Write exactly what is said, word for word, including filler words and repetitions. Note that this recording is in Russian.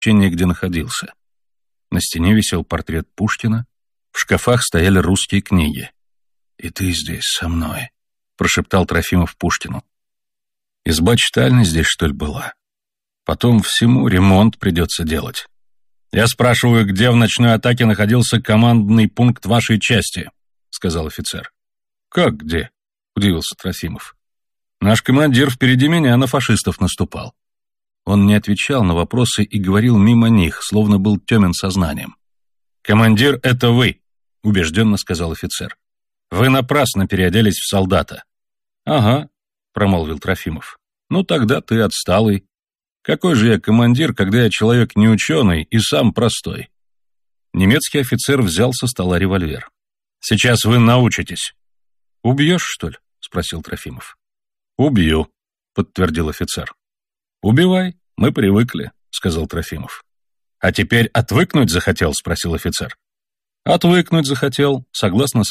где находился. На стене висел портрет Пушкина, в шкафах стояли русские книги. «И ты здесь со мной», — прошептал Трофимов Пушкину. «Изба-читальня здесь, что ли, была? Потом всему ремонт придется делать». «Я спрашиваю, где в ночной атаке находился командный пункт вашей части?» — сказал офицер. «Как где?» — удивился Трофимов. «Наш командир впереди меня на фашистов наступал». Он не отвечал на вопросы и говорил мимо них, словно был темен сознанием. «Командир — это вы», — убежденно сказал офицер. «Вы напрасно переоделись в солдата». «Ага», — промолвил Трофимов. «Ну тогда ты отсталый. Какой же я командир, когда я человек не ученый и сам простой?» Немецкий офицер взял со стола револьвер. «Сейчас вы научитесь». «Убьешь, что ли?» — спросил Трофимов. «Убью», — подтвердил офицер. «Убивай, мы привыкли», — сказал Трофимов. «А теперь отвыкнуть захотел?» — спросил офицер. «Отвыкнуть захотел», — согласно